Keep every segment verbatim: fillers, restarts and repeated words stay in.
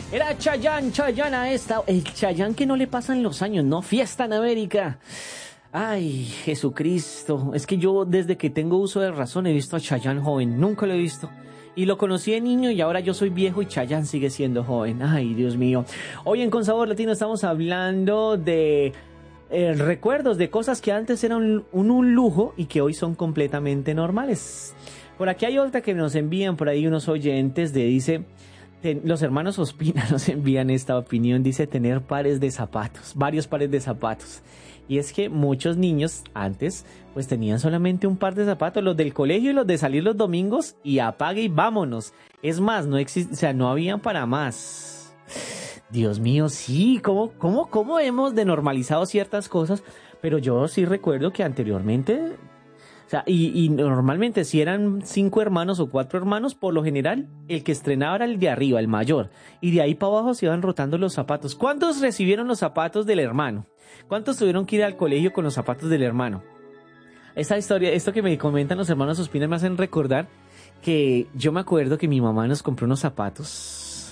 Era Chayanne, Chayanne a esta. El Chayanne que no le pasan los años, ¿no? Fiesta en América. Ay, Jesucristo. Es que yo desde que tengo uso de razón he visto a Chayanne joven. Nunca lo he visto. Y lo conocí de niño y ahora yo soy viejo y Chayanne sigue siendo joven. Ay, Dios mío. Hoy en Con Sabor Latino estamos hablando de eh, recuerdos de cosas que antes eran un, un lujo y que hoy son completamente normales. Por aquí hay otra que nos envían por ahí unos oyentes de dice... Ten, los hermanos Ospina nos envían esta opinión, dice tener pares de zapatos, varios pares de zapatos. Y es que muchos niños antes pues tenían solamente un par de zapatos, los del colegio y los de salir los domingos y apague y vámonos. Es más, no existe, o sea, no había para más. Dios mío, sí, ¿cómo, cómo, cómo hemos denormalizado ciertas cosas? Pero yo sí recuerdo que anteriormente... O sea, y, y normalmente si eran cinco hermanos o cuatro hermanos, por lo general, el que estrenaba era el de arriba, el mayor. Y de ahí para abajo se iban rotando los zapatos. ¿Cuántos recibieron los zapatos del hermano? ¿Cuántos tuvieron que ir al colegio con los zapatos del hermano? Esta historia, esto que me comentan los hermanos Ospina me hacen recordar que yo me acuerdo que mi mamá nos compró unos zapatos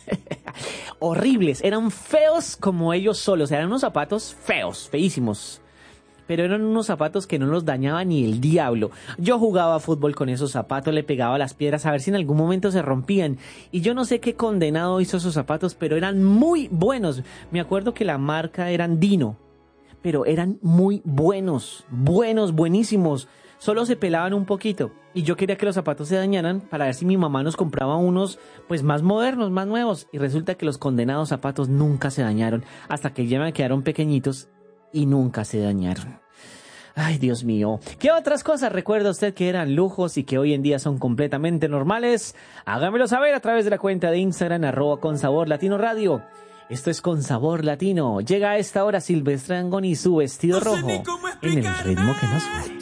horribles. Eran feos como ellos solos. Eran unos zapatos feos, feísimos. Pero eran unos zapatos que no los dañaba ni el diablo. Yo jugaba fútbol con esos zapatos, le pegaba las piedras a ver si en algún momento se rompían. Y yo no sé qué condenado hizo esos zapatos, pero eran muy buenos. Me acuerdo que la marca eran Dino, pero eran muy buenos, buenos, buenísimos. Solo se pelaban un poquito. Y yo quería que los zapatos se dañaran para ver si mi mamá nos compraba unos pues más modernos, más nuevos. Y resulta que los condenados zapatos nunca se dañaron hasta que ya me quedaron pequeñitos. Y nunca se dañaron. Ay, Dios mío. ¿Qué otras cosas recuerda usted que eran lujos y que hoy en día son completamente normales? Hágamelo saber a través de la cuenta de Instagram, arroba Con Sabor Latino Radio. Esto es Con Sabor Latino. Llega a esta hora Silvestre Dangond y su vestido rojo en el ritmo que nos mueve.